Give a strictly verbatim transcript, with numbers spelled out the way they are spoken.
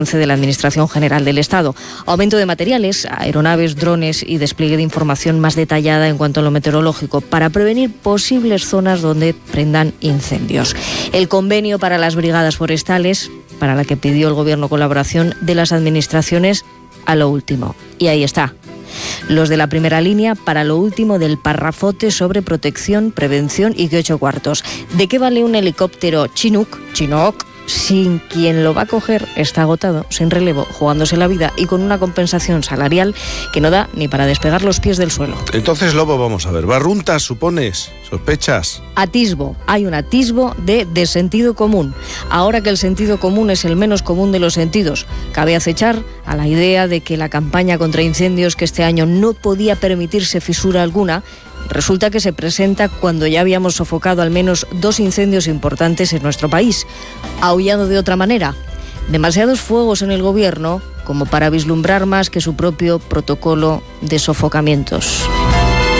de la Administración General del Estado. Aumento de materiales, aeronaves, drones y despliegue de información más detallada en cuanto a lo meteorológico para prevenir posibles zonas donde prendan incendios. El convenio para las brigadas forestales, para la que pidió el Gobierno colaboración de las administraciones, a lo último. Y ahí está. Los de la primera línea para lo último del parrafote sobre protección, prevención y que ocho cuartos. ¿De qué vale un helicóptero Chinook, Chinook, sin quien lo va a coger está agotado, sin relevo, jugándose la vida y con una compensación salarial que no da ni para despegar los pies del suelo? Entonces, Lobo, vamos a ver, ¿barruntas, supones? ¿Sospechas? Atisbo, hay un atisbo de, de sentido común. Ahora que el sentido común es el menos común de los sentidos, cabe acechar a la idea de que la campaña contra incendios, que este año no podía permitirse fisura alguna, resulta que se presenta cuando ya habíamos sofocado al menos dos incendios importantes en nuestro país. Aullado de otra manera. Demasiados fuegos en el Gobierno como para vislumbrar más que su propio protocolo de sofocamientos.